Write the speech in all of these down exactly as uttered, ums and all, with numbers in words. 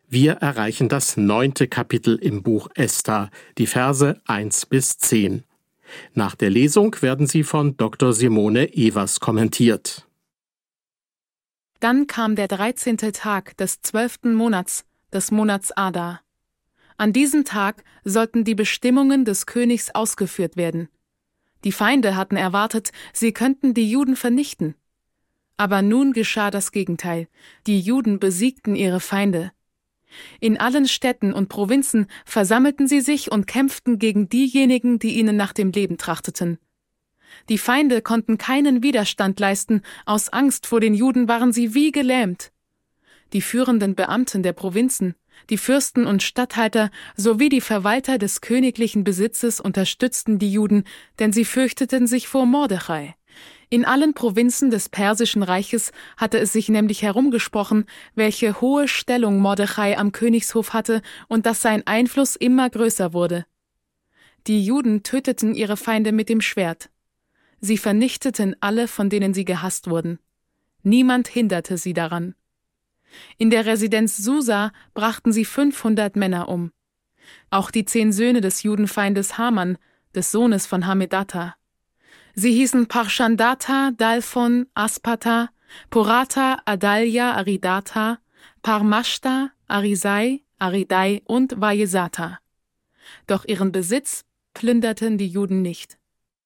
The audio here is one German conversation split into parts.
Wir erreichen das neunte Kapitel im Buch Esther, die Verse eins bis zehn. Nach der Lesung werden sie von Doktor Simone Evers kommentiert. Dann kam der dreizehnte Tag des zwölften Monats, des Monats Adar. An diesem Tag sollten die Bestimmungen des Königs ausgeführt werden. Die Feinde hatten erwartet, sie könnten die Juden vernichten. Aber nun geschah das Gegenteil. Die Juden besiegten ihre Feinde. In allen Städten und Provinzen versammelten sie sich und kämpften gegen diejenigen, die ihnen nach dem Leben trachteten. Die Feinde konnten keinen Widerstand leisten, aus Angst vor den Juden waren sie wie gelähmt. Die führenden Beamten der Provinzen, die Fürsten und Statthalter sowie die Verwalter des königlichen Besitzes unterstützten die Juden, denn sie fürchteten sich vor Mordechai. In allen Provinzen des Persischen Reiches hatte es sich nämlich herumgesprochen, welche hohe Stellung Mordechai am Königshof hatte und dass sein Einfluss immer größer wurde. Die Juden töteten ihre Feinde mit dem Schwert. Sie vernichteten alle, von denen sie gehasst wurden. Niemand hinderte sie daran. In der Residenz Susa brachten sie fünfhundert Männer um. Auch die zehn Söhne des Judenfeindes Haman, des Sohnes von Hamedata. Sie hießen Parchandata, Dalphon, Aspata, Porata, Adalia, Aridata, Parmashta, Arisai, Aridai und Vajesata. Doch ihren Besitz plünderten die Juden nicht.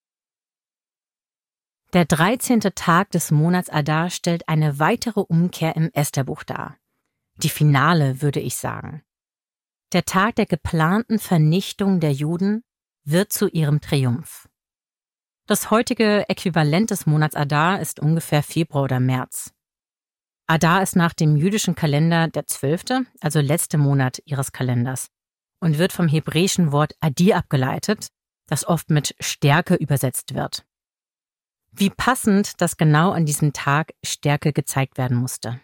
Der dreizehnte Tag des Monats Adar stellt eine weitere Umkehr im Estherbuch dar. Die Finale, würde ich sagen. Der Tag der geplanten Vernichtung der Juden wird zu ihrem Triumph. Das heutige Äquivalent des Monats Adar ist ungefähr Februar oder März. Adar ist nach dem jüdischen Kalender der zwölfte, also letzte Monat ihres Kalenders, und wird vom hebräischen Wort Adir abgeleitet, das oft mit Stärke übersetzt wird. Wie passend, dass genau an diesem Tag Stärke gezeigt werden musste.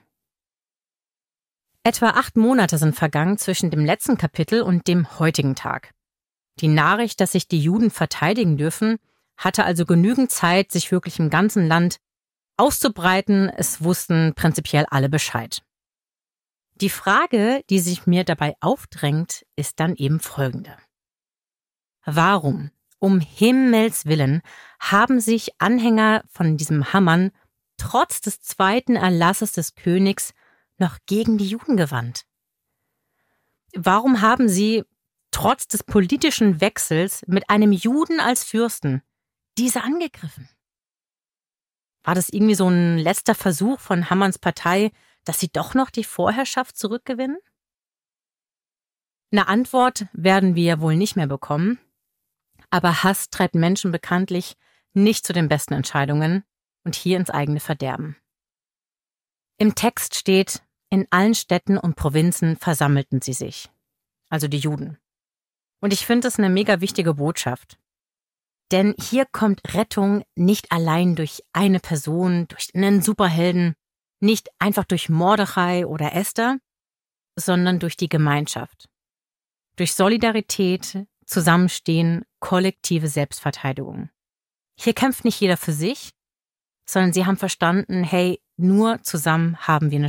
Etwa acht Monate sind vergangen zwischen dem letzten Kapitel und dem heutigen Tag. Die Nachricht, dass sich die Juden verteidigen dürfen, hatte also genügend Zeit, sich wirklich im ganzen Land auszubreiten. Es wussten prinzipiell alle Bescheid. Die Frage, die sich mir dabei aufdrängt, ist dann eben folgende. Warum, um Himmels Willen, haben sich Anhänger von diesem Haman trotz des zweiten Erlasses des Königs noch gegen die Juden gewandt? Warum haben sie, trotz des politischen Wechsels mit einem Juden als Fürsten, diese angegriffen? War das irgendwie so ein letzter Versuch von Hamans Partei, dass sie doch noch die Vorherrschaft zurückgewinnen? Eine Antwort werden wir wohl nicht mehr bekommen, aber Hass treibt Menschen bekanntlich nicht zu den besten Entscheidungen und hier ins eigene Verderben. Im Text steht, in allen Städten und Provinzen versammelten sie sich, also die Juden. Und ich finde das eine mega wichtige Botschaft. Denn hier kommt Rettung nicht allein durch eine Person, durch einen Superhelden, nicht einfach durch Mordechai oder Esther, sondern durch die Gemeinschaft. Durch Solidarität, Zusammenstehen, kollektive Selbstverteidigung. Hier kämpft nicht jeder für sich, sondern sie haben verstanden, hey, nur zusammen haben wir eine